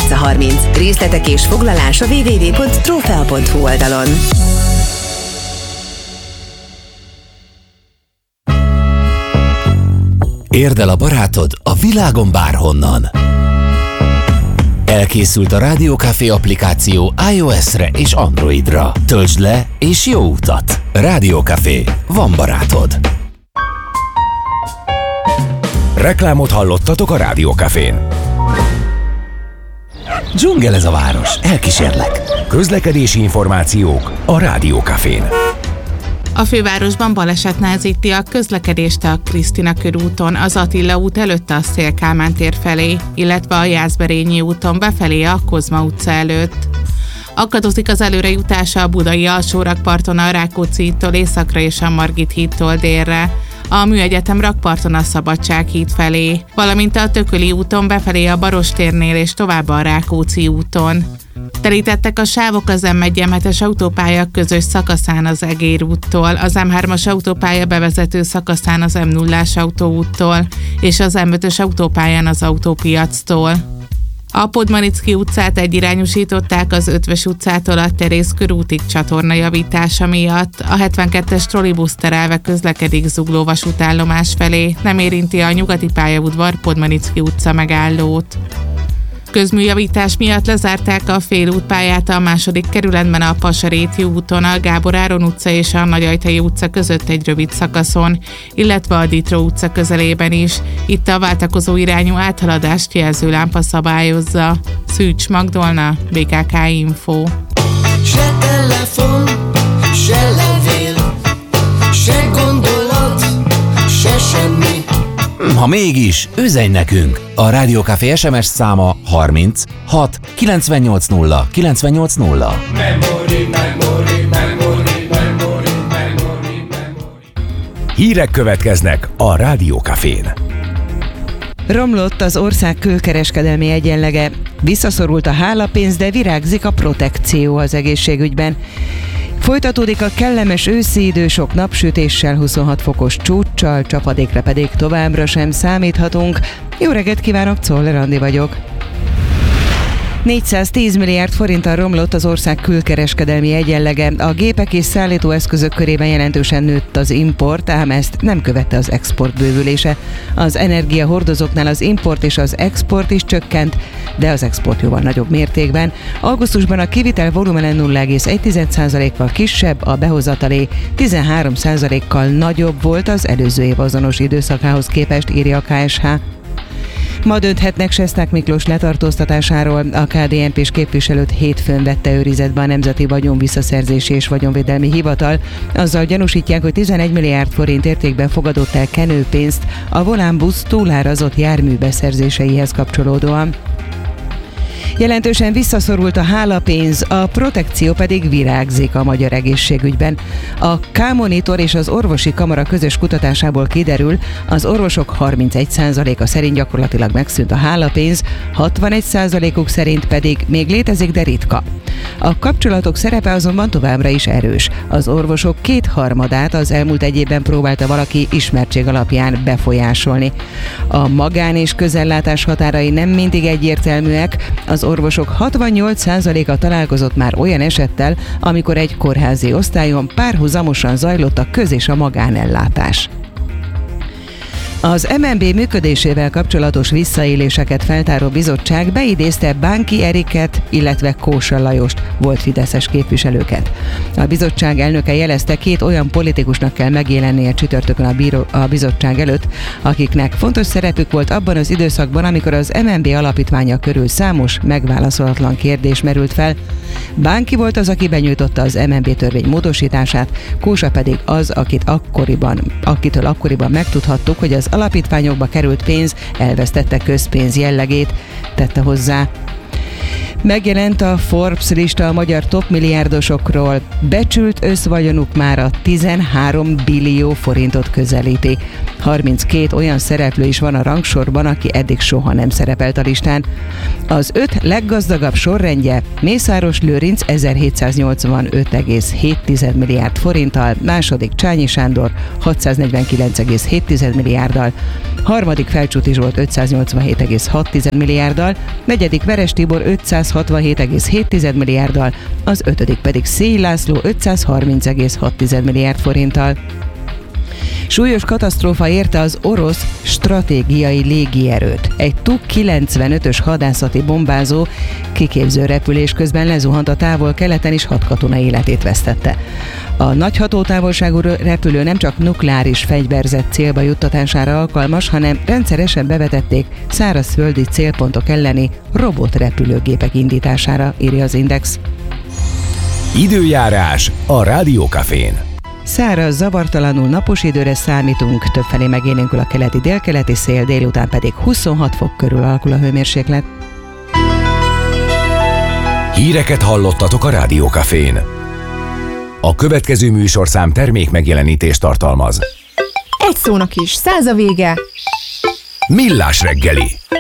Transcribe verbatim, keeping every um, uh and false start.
utca harminc. Részletek és foglalás a double-u double-u double-u pont trófea pont hu oldalon. Érd el a barátod a világon bárhonnan. Elkészült a Rádió Café applikáció iOS-re és Androidra. Töltsd le és jó utat! Rádió Café. Van barátod. Reklámot hallottatok a Rádió Cafén. Dzsungel ez a város. Elkísérlek. Közlekedési információk a Rádió Cafén. A fővárosban baleset nehezíti a közlekedést a Krisztina körúton, az Attila út előtt a Széll Kálmán tér felé, illetve a Jászberényi úton befelé a Kozma utca előtt. Akadozik az előrejutása a budai alsórakparton a Rákóczi hídtól északra és a Margit hídtól délre, a Műegyetem rakparton a Szabadság híd felé, valamint a Tököli úton befelé a Barostérnél és tovább a Rákóczi úton. Telítettek a sávok az M egy M hetes autópálya közös szakaszán az Egér úttól, az M hármas autópálya bevezető szakaszán az M nullás autóúttól és az M ötös autópályán az autópiactól. A Podmanicki utcát egyirányosították az Ötvös utcától a Terész körútig csatorna javítása miatt. A hetvenkettes trollibusz terelve közlekedik Zugló vasútállomás felé, nem érinti a nyugati pályaudvar Podmanicki utca megállót. Közműjavítás miatt lezárták a félútpályát a második kerületben a Pasaréti úton, a Gábor Áron utca és a Nagyajtai utca között egy rövid szakaszon, illetve a Ditró utca közelében is. Itt a váltakozó irányú áthaladást jelző lámpa szabályozza. Szűcs Magdolna, bé ká ká Info. Se telefon, se levél, se gondolat, se semmi. Ha mégis, üzenj nekünk! A Rádió Café es em es száma harminc hat kilencvennyolc nulla kilencvennyolc nulla. Memory, memory, memory, memory, memory, memory. Hírek következnek a Rádió Cafén. Romlott az ország külkereskedelmi egyenlege, visszaszorult a hálapénz, de virágzik a protekció az egészségügyben. Folytatódik a kellemes őszi idő sok napsütéssel, huszonhat fokos csúccsal, csapadékra pedig továbbra sem számíthatunk. Jó reggelt kívánok, Czoller Andi vagyok. négyszáztíz milliárd forinttal romlott az ország külkereskedelmi egyenlege. A gépek és szállítóeszközök körében jelentősen nőtt az import, ám ezt nem követte az export bővülése. Az energiahordozóknál az import és az export is csökkent, de az export jóval nagyobb mértékben. Augusztusban a kivitel volumene nulla egész egy százalékkal kisebb, a behozatalé tizenhárom százalékkal nagyobb volt az előző év azonos időszakához képest, írja a ká es há. Ma dönthetnek Sesták Miklós letartóztatásáról. A ká dé en pés képviselőt hétfőn vette őrizetbe a Nemzeti Vagyonvisszaszerzési és Vagyonvédelmi Hivatal. Azzal gyanúsítják, hogy tizenegy milliárd forint értékben fogadott el kenőpénzt a Volán busz túlárazott jármű beszerzéseihez kapcsolódóan. Jelentősen visszaszorult a hálapénz, a protekció pedig virágzik a magyar egészségügyben. A K-Monitor és az Orvosi Kamara közös kutatásából kiderül, az orvosok harmincegy százaléka szerint gyakorlatilag megszűnt a hálapénz, hatvanegy százalékuk szerint pedig még létezik, de ritka. A kapcsolatok szerepe azonban továbbra is erős. Az orvosok kétharmadát az elmúlt egy évben próbálta valaki ismertség alapján befolyásolni. A magán és közellátás határai nem mindig egyértelműek. Az orvosok hatvannyolc százaléka találkozott már olyan esettel, amikor egy kórházi osztályon párhuzamosan zajlott a köz- és a magánellátás. Az em en bé működésével kapcsolatos visszaéléseket feltáró bizottság beidézte Bánki Eriket, illetve Kósa Lajost, volt fideszes képviselőket. A bizottság elnöke jelezte, két olyan politikusnak kell megjelennie csütörtökön a, bíró, a bizottság előtt, akiknek fontos szerepük volt abban az időszakban, amikor az em en bé alapítványa körül számos megválaszolatlan kérdés merült fel. Bánki volt az, aki benyújtotta az em en bé törvény módosítását, Kósa pedig az, akit akkoriban, akitől akkoriban megtudhattuk, hogy az alapítványokba került pénz elvesztette közpénz jellegét, tette hozzá. Megjelent a Forbes lista a magyar top milliárdosokról. Becsült összvagyonuk már a tizenhárom billió forintot közelíti. harminckét olyan szereplő is van a rangsorban, aki eddig soha nem szerepelt a listán. Az öt leggazdagabb sorrendje: Mészáros Lőrinc ezerhétszáznyolcvanöt egész hét milliárd forinttal, második Csányi Sándor hatszáznegyvenkilenc egész hét milliárddal, harmadik Felcsúti Zsolt ötszáznyolcvanhét egész hat milliárddal, negyedik Veres Tibor ötszázhatvanhét egész hét milliárddal, az ötödik pedig Szély László ötszázharminc egész hat milliárd forinttal. Súlyos katasztrófa érte az orosz stratégiai légierőt. Egy Tu kilencvenötös hadászati bombázó kiképző repülés közben lezuhant a távol-keleten, és hat katona életét vesztette. A nagy hatótávolságú repülő nem csak nukleáris fegyverzet célba juttatására alkalmas, hanem rendszeresen bevetették szárazföldi célpontok elleni robotrepülőgépek indítására, írja az Index. Időjárás a Rádiókafén. Száraz, zavartalanul napos időre számítunk, többfelé megélénkül a keleti-délkeleti szél, délután pedig huszonhat fok körül alakul a hőmérséklet. Híreket hallottatok a Rádiókafén. A következő műsorszám termék megjelenítést tartalmaz. Egy szónak is, száz a vége. Millás reggeli.